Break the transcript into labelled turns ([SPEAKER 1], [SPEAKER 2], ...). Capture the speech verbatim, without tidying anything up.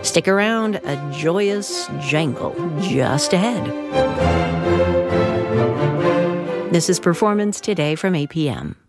[SPEAKER 1] Stick around, a joyous jangle just ahead. This is Performance Today from A P M.